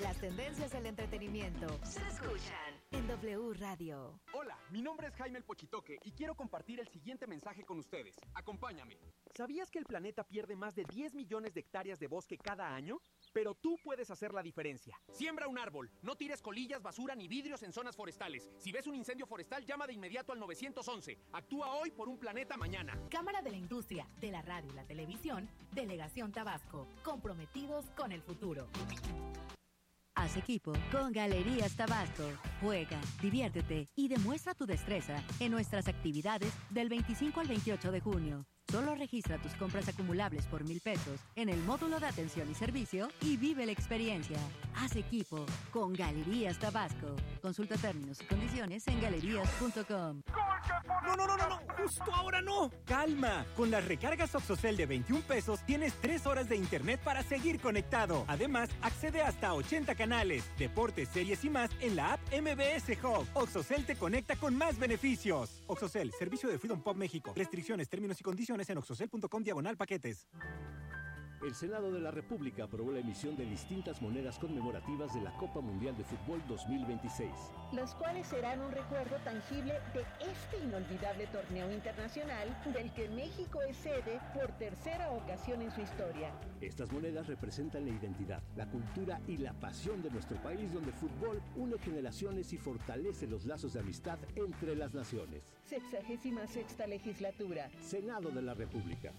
Las tendencias del entretenimiento se escuchan en W Radio. Hola, mi nombre es Jaime el Pochitoque y quiero compartir el siguiente mensaje con ustedes. Acompáñame. ¿Sabías que el planeta pierde más de 10 millones de hectáreas de bosque cada año? Pero tú puedes hacer la diferencia. Siembra un árbol, no tires colillas, basura ni vidrios en zonas forestales. Si ves un incendio forestal, llama de inmediato al 911. Actúa hoy por un planeta mañana. Cámara de la Industria, de la Radio y la Televisión, Delegación Tabasco. Comprometidos con el futuro. Haz equipo con Galerías Tabasco. Juega, diviértete y demuestra tu destreza en nuestras actividades del 25 al 28 de junio. Solo registra tus compras acumulables por 1,000 pesos en el módulo de atención y servicio y vive la experiencia. Haz equipo con Galerías Tabasco. Consulta términos y condiciones en galerías.com. No, justo ahora no. Calma, con las recargas Oxocel de 21 pesos tienes 3 horas de internet para seguir conectado. Además, accede hasta 80 canales, deportes, series y más en la app MBS Hub. Oxocel te conecta con más beneficios. Oxocel, servicio de Freedom Pop México. Restricciones, términos y condiciones en oxocel.com/paquetes. El Senado de la República aprobó la emisión de distintas monedas conmemorativas de la Copa Mundial de Fútbol 2026. Las cuales serán un recuerdo tangible de este inolvidable torneo internacional del que México es sede por tercera ocasión en su historia. Estas monedas representan la identidad, la cultura y la pasión de nuestro país, donde el fútbol une generaciones y fortalece los lazos de amistad entre las naciones. 66ª legislatura. Senado de la República.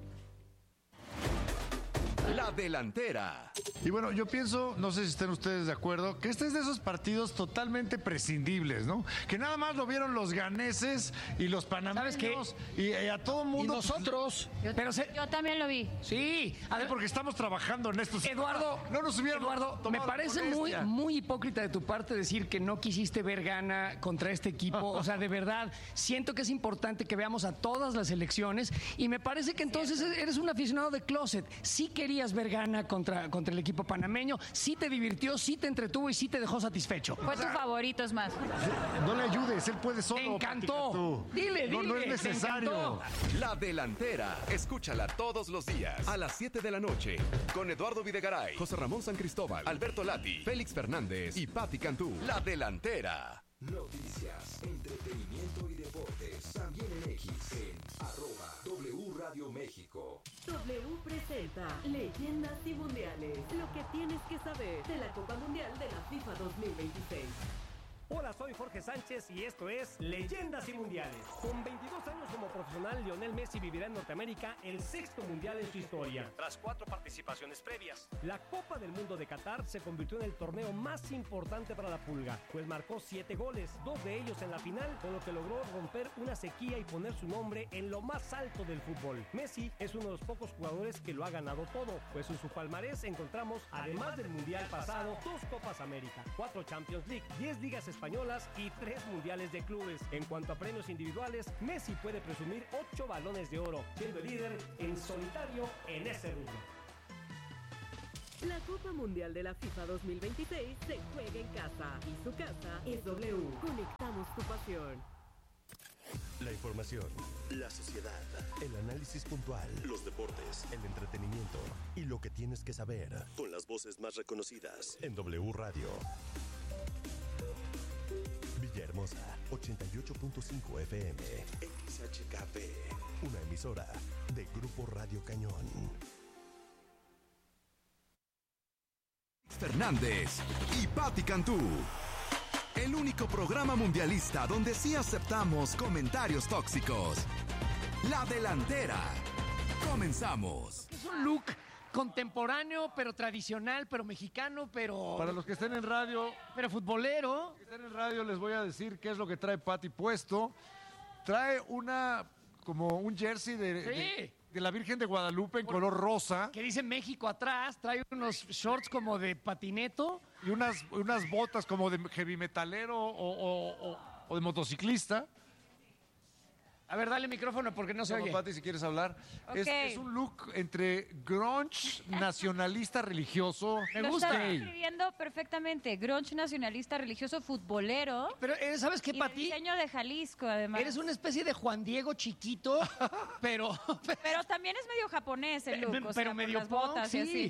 La delantera. Y bueno, yo pienso, no sé si estén ustedes de acuerdo, que este es de esos partidos totalmente prescindibles, ¿no? Que nada más lo vieron los ganeses y los panameños. ¿Sabes qué? Y a todo mundo. Y nosotros. Yo también lo vi. Sí. Porque estamos trabajando en estos. Eduardo, me parece muy hipócrita de tu parte decir que no quisiste ver gana contra este equipo. O sea, de verdad, siento que es importante que veamos a todas las selecciones y me parece que entonces eres un aficionado de closet. Sí querías ver gana contra el equipo panameño, sí te divirtió, sí te entretuvo y sí te dejó satisfecho. Fue tu favorito, es más. No le ayudes, él puede solo. Me encantó. Dile. No es necesario. La delantera. Escúchala todos los días a las 7 de la noche con Eduardo Videgaray, José Ramón San Cristóbal, Alberto Lati, Félix Fernández y Patti Cantú. La delantera. Noticias, entretenimiento y deportes. También en X, en @W Radio México. W presenta Leyendas y Mundiales. Lo que tienes que saber de la Copa Mundial de la FIFA 2026. Hola, soy Jorge Sánchez y esto es Leyendas y Mundiales. Con 22 años como profesional, Lionel Messi vivirá en Norteamérica el 6º mundial en su historia, tras 4 participaciones previas. La Copa del Mundo de Qatar se convirtió en el torneo más importante para la Pulga, pues marcó 7 goles, 2 de ellos en la final, con lo que logró romper una sequía y poner su nombre en lo más alto del fútbol. Messi es uno de los pocos jugadores que lo ha ganado todo, pues en su palmarés encontramos, además del mundial pasado, 2 Copas América, 4 Champions League, 10 ligas españolas y 3 mundiales de clubes. En cuanto a premios individuales, Messi puede presumir 8 balones de oro, siendo el líder en solitario en ese rubro. La Copa Mundial de la FIFA 2026 se juega en casa y su casa es W. Conectamos tu pasión. La información, la sociedad, el análisis puntual, los deportes, el entretenimiento y lo que tienes que saber con las voces más reconocidas en W Radio. Villahermosa, 88.5 FM, XHKP, una emisora de Grupo Radio Cañón. Fernández y Patti Cantú. El único programa mundialista donde sí aceptamos comentarios tóxicos. La delantera. Comenzamos. Es un look contemporáneo, pero tradicional, pero mexicano, pero... Para los que estén en radio... Pero futbolero. Los que estén en radio les voy a decir qué es lo que trae Patti puesto. Trae como un jersey de la Virgen de Guadalupe en color rosa. Que dice México atrás, trae unos shorts como de patineto. Y unas botas como de heavy metalero o de motociclista. A ver, dale micrófono porque no se oye. Patti, si quieres hablar. Okay. Es un look entre grunge, nacionalista, religioso. Me Lo gusta. estás escribiendo perfectamente. Grunge, nacionalista, religioso, futbolero. Pero, ¿sabes qué, Patti? Diseño de Jalisco, además. Eres una especie de Juan Diego chiquito, pero... Pero también es medio japonés el look, pero medio las botas punk, y así.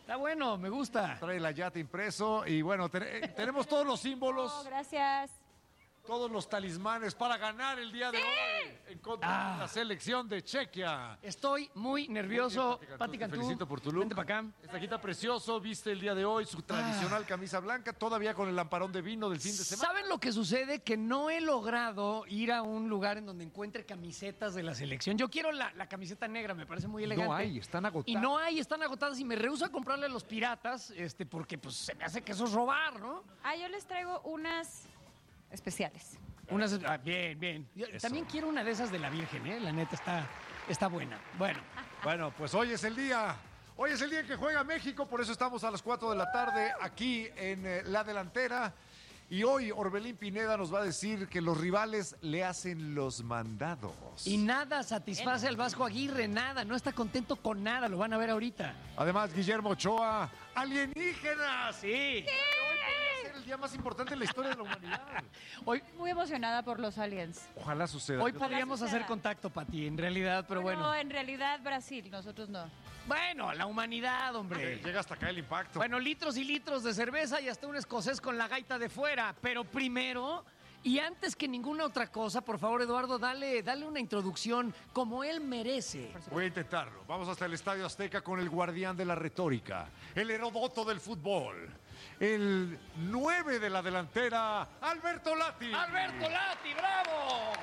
Está bueno, me gusta. Trae la yate impreso y bueno, tenemos todos los símbolos. Oh, gracias. Todos los talismanes para ganar el día de hoy en contra de la selección de Chequia. Estoy muy nervioso. Pati Cantú, te felicito por tu look. vente para acá. Esta quita precioso, viste el día de hoy su tradicional camisa blanca, todavía con el lamparón de vino del fin de semana. ¿Saben lo que sucede? Que no he logrado ir a un lugar en donde encuentre camisetas de la selección. Yo quiero la camiseta negra, me parece muy elegante. No hay, están agotadas. Y no hay, están agotadas y me rehúso a comprarle a los piratas, porque pues se me hace que eso es robar, ¿no? Yo les traigo unas especiales. Bien. También quiero una de esas de la Virgen, ¿eh? La neta está buena. Bueno, pues hoy es el día. Hoy es el día en que juega México, por eso estamos a las 4 de la tarde aquí en La Delantera. Y hoy Orbelín Pineda nos va a decir que los rivales le hacen los mandados. Y nada satisface al Vasco Aguirre, nada, no está contento con nada, lo van a ver ahorita. Además, Guillermo Ochoa, alienígenas. Sí. El día más importante en la historia de la humanidad. Hoy muy emocionada por los aliens. Ojalá suceda. Hoy podríamos hacer contacto, Pati, en realidad, pero bueno. No, en realidad Brasil, nosotros no. Bueno, la humanidad, hombre. Llega hasta acá el impacto. Bueno, litros y litros de cerveza y hasta un escocés con la gaita de fuera. Pero primero, y antes que ninguna otra cosa, por favor, Eduardo, dale una introducción como él merece. Voy a intentarlo. Vamos hasta el Estadio Azteca con el guardián de la retórica, el Heródoto del fútbol, el 9 de la delantera, Alberto Lati. ¡Alberto Lati, bravo!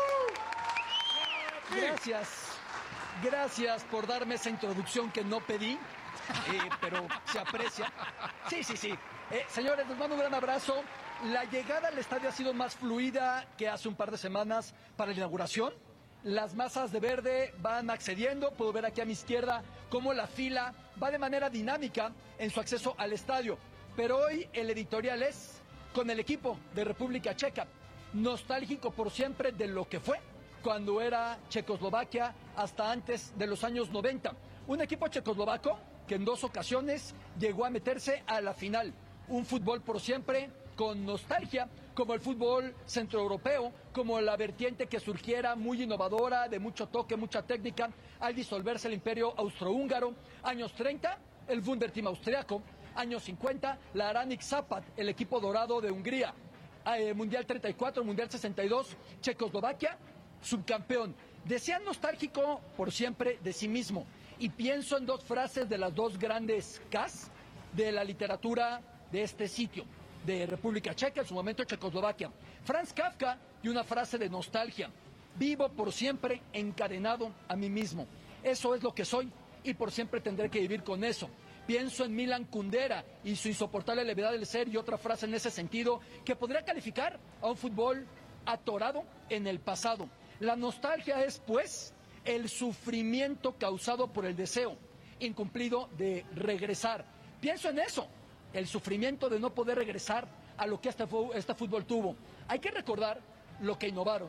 Gracias por darme esa introducción que no pedí, pero se aprecia. Sí. Señores, les mando un gran abrazo. La llegada al estadio ha sido más fluida que hace un par de semanas para la inauguración. Las masas de verde van accediendo. Puedo ver aquí a mi izquierda cómo la fila va de manera dinámica en su acceso al estadio. Pero hoy el editorial es con el equipo de República Checa. Nostálgico por siempre de lo que fue cuando era Checoslovaquia hasta antes de los años 90. Un equipo checoslovaco que en 2 ocasiones llegó a meterse a la final. Un fútbol por siempre con nostalgia, como el fútbol centroeuropeo, como la vertiente que surgiera muy innovadora, de mucho toque, mucha técnica, al disolverse el imperio austrohúngaro. Años 30, el Wunderteam austriaco. Años 50, la Aranik Zapad, el equipo dorado de Hungría. Mundial 34, Mundial 62, Checoslovaquia, subcampeón. Decía nostálgico por siempre de sí mismo. Y pienso en 2 frases de las 2 grandes Ks de la literatura de este sitio, de República Checa, en su momento Checoslovaquia. Franz Kafka y una frase de nostalgia. Vivo por siempre encadenado a mí mismo. Eso es lo que soy y por siempre tendré que vivir con eso. Pienso en Milan Kundera y su insoportable levedad del ser y otra frase en ese sentido que podría calificar a un fútbol atorado en el pasado. La nostalgia es, pues, el sufrimiento causado por el deseo incumplido de regresar. Pienso en eso, el sufrimiento de no poder regresar a lo que este fútbol tuvo. Hay que recordar lo que innovaron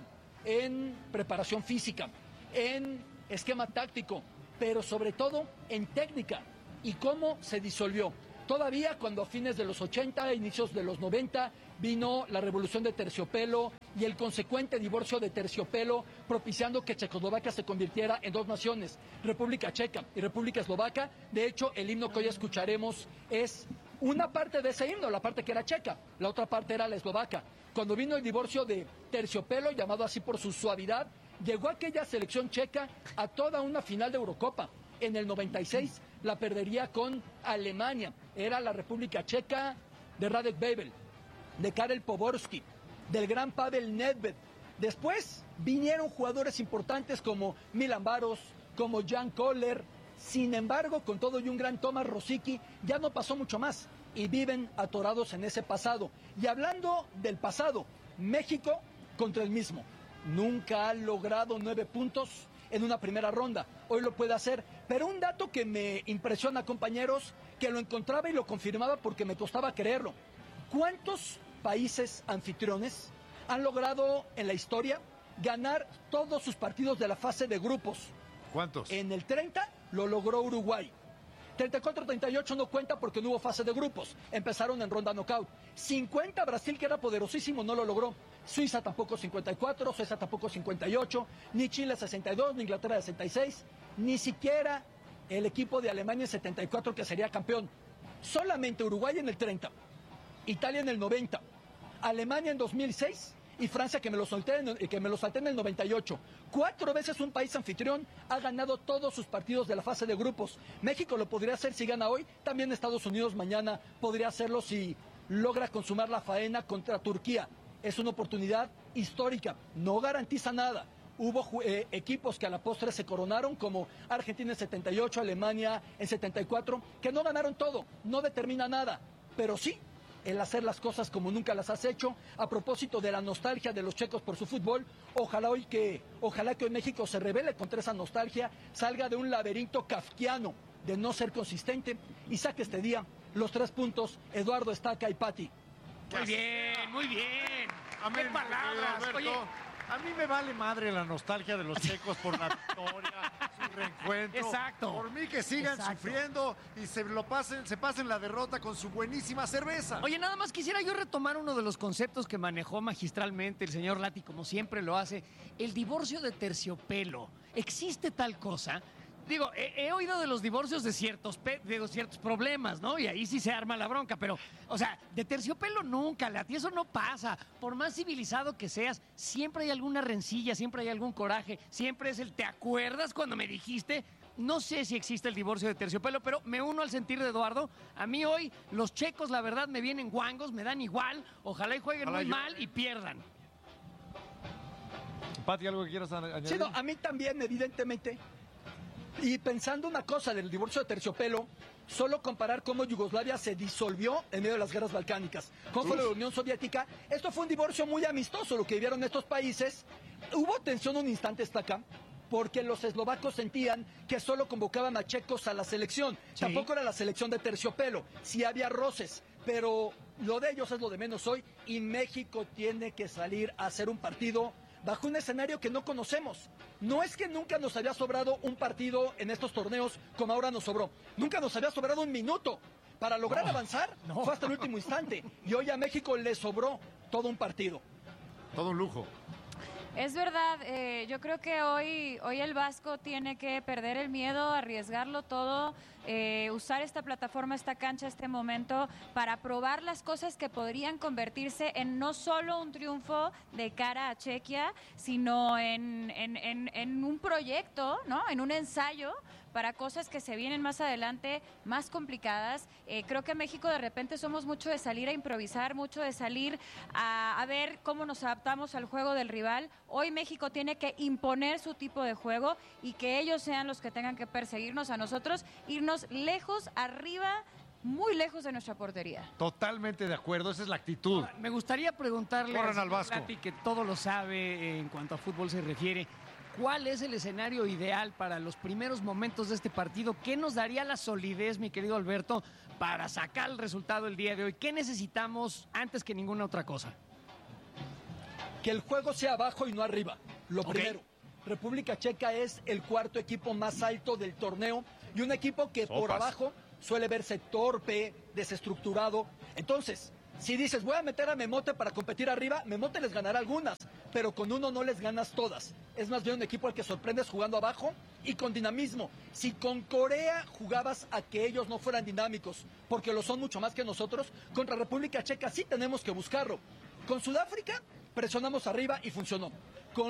en preparación física, en esquema táctico, pero sobre todo en técnica y cómo se disolvió. Todavía cuando a fines de los 80, inicios de los 90, vino la revolución de terciopelo y el consecuente divorcio de terciopelo, propiciando que Checoslovaquia se convirtiera en 2 naciones, República Checa y República Eslovaca. De hecho, el himno que hoy escucharemos es una parte de ese himno, la parte que era checa, la otra parte era la eslovaca. Cuando vino el divorcio de terciopelo, llamado así por su suavidad, llegó aquella selección checa a toda una final de Eurocopa. En el 96 la perdería con Alemania. Era la República Checa de Radek Babel, de Karel Poborský, del gran Pavel Nedved. Después vinieron jugadores importantes como Milan Baros, como Jan Koller. Sin embargo, con todo y un gran Tomáš Rosický, ya no pasó mucho más y viven atorados en ese pasado. Y hablando del pasado, México contra el mismo. Nunca ha logrado 9 puntos en una primera ronda. Hoy lo puede hacer. Pero un dato que me impresiona, compañeros, que lo encontraba y lo confirmaba porque me costaba creerlo. ¿Cuántos países anfitriones han logrado en la historia ganar todos sus partidos de la fase de grupos? ¿Cuántos? En el 30 lo logró Uruguay. 34-38 no cuenta porque no hubo fase de grupos. Empezaron en ronda knockout. 50 Brasil, que era poderosísimo, no lo logró. Suiza tampoco 54, Suecia tampoco 58, ni Chile 62, ni Inglaterra 66, ni siquiera el equipo de Alemania en 74 que sería campeón. Solamente Uruguay en el 30, Italia en el 90, Alemania en 2006 y Francia que me lo salté en el 98. 4 veces un país anfitrión ha ganado todos sus partidos de la fase de grupos. México lo podría hacer si gana hoy, también Estados Unidos mañana podría hacerlo si logra consumar la faena contra Turquía. Es una oportunidad histórica, no garantiza nada. Hubo equipos que a la postre se coronaron, como Argentina en 78, Alemania en 74, que no ganaron todo, no determina nada, pero sí el hacer las cosas como nunca las has hecho. A propósito de la nostalgia de los checos por su fútbol, ojalá que hoy México se rebele contra esa nostalgia, salga de un laberinto kafkiano de no ser consistente y saque este día los 3 puntos, Eduardo, Estaca y Pati. Muy bien, muy bien. Amén, ¡Qué palabras! Oye, a mí me vale madre la nostalgia de los checos por la victoria, su reencuentro. Exacto. Por mí que sigan sufriendo y se pasen la derrota con su buenísima cerveza. Oye, nada más quisiera yo retomar uno de los conceptos que manejó magistralmente el señor Lati, como siempre lo hace, el divorcio de terciopelo. ¿Existe tal cosa? Digo, he oído de los divorcios de ciertos problemas, ¿no? Y ahí sí se arma la bronca, pero, o sea, de terciopelo nunca, Lati, eso no pasa. Por más civilizado que seas, siempre hay alguna rencilla, siempre hay algún coraje, siempre es ¿te acuerdas cuando me dijiste? No sé si existe el divorcio de terciopelo, pero me uno al sentir de Eduardo. A mí hoy los checos, la verdad, me vienen guangos, me dan igual. Ojalá y jueguen muy mal y pierdan. Pati, ¿algo que quieras añadir? Sí, no, a mí también, evidentemente. Y pensando una cosa del divorcio de terciopelo, solo comparar cómo Yugoslavia se disolvió en medio de las guerras balcánicas, cómo fue la Unión Soviética. Esto fue un divorcio muy amistoso, lo que vivieron estos países. Hubo tensión un instante, Estaca, porque los eslovacos sentían que solo convocaban a checos a la selección. Sí. Tampoco era la selección de terciopelo, sí había roces, pero lo de ellos es lo de menos hoy, y México tiene que salir a hacer un partido bajo un escenario que no conocemos. No es que nunca nos había sobrado un partido en estos torneos como ahora nos sobró. Nunca nos había sobrado un minuto. Para lograr avanzar fue hasta el último instante. Y hoy a México le sobró todo un partido. Todo un lujo. Es verdad, yo creo que hoy el Vasco tiene que perder el miedo, arriesgarlo todo, usar esta plataforma, esta cancha, este momento para probar las cosas que podrían convertirse en no solo un triunfo de cara a Chequia, sino en un proyecto, ¿no? En un ensayo para cosas que se vienen más adelante, más complicadas. Creo que en México de repente somos mucho de salir a improvisar, mucho de salir a ver cómo nos adaptamos al juego del rival. Hoy México tiene que imponer su tipo de juego y que ellos sean los que tengan que perseguirnos a nosotros, irnos lejos, arriba, muy lejos de nuestra portería. Totalmente de acuerdo, esa es la actitud. Me gustaría preguntarle al Vasco, Lati, que todo lo sabe en cuanto a fútbol se refiere. ¿Cuál es el escenario ideal para los primeros momentos de este partido? ¿Qué nos daría la solidez, mi querido Alberto, para sacar el resultado el día de hoy? ¿Qué necesitamos antes que ninguna otra cosa? Que el juego sea abajo y no arriba, lo primero. República Checa es el 4º equipo más alto del torneo y un equipo que por abajo suele verse torpe, desestructurado. Entonces, si dices, voy a meter a Memote para competir arriba, Memote les ganará algunas, pero con uno no les ganas todas. Es más bien un equipo al que sorprendes jugando abajo y con dinamismo. Si con Corea jugabas a que ellos no fueran dinámicos, porque lo son mucho más que nosotros, contra República Checa sí tenemos que buscarlo. Con Sudáfrica presionamos arriba y funcionó.